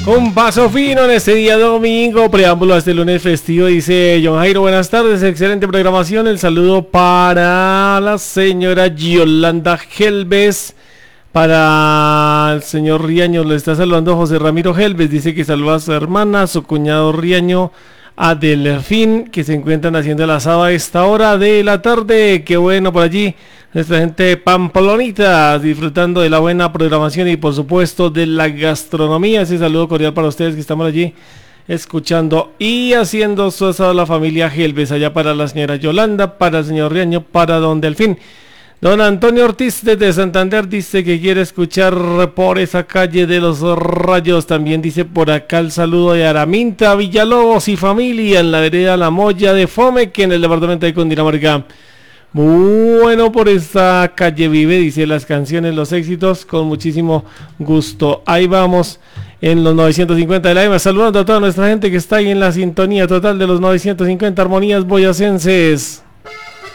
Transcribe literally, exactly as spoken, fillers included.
Con paso fino en este día domingo, preámbulo a este lunes festivo, dice John Jairo, buenas tardes, excelente programación, el saludo para la señora Yolanda Helves, para el señor Riaño, le está saludando José Ramiro Helves, dice que saluda a su hermana, a su cuñado Riaño, a Delfín, que se encuentran haciendo el asado a esta hora de la tarde, qué bueno por allí. Nuestra gente pamplonita disfrutando de la buena programación y por supuesto de la gastronomía. Ese saludo cordial para ustedes que estamos allí escuchando y haciendo su asado a la familia Helves, allá para la señora Yolanda, para el señor Riaño, para don Delfín. Don Antonio Ortiz desde Santander dice que quiere escuchar por esa calle de los Rayos. También dice por acá el saludo de Araminta Villalobos y familia en la vereda La Moya de Fome, que en el departamento de Cundinamarca. Bueno, por esta calle vive, dice las canciones, los éxitos, con muchísimo gusto. Ahí vamos en los novecientos cincuenta de la M, saludando a toda nuestra gente que está ahí en la sintonía total de los novecientos cincuenta Armonías Boyacenses.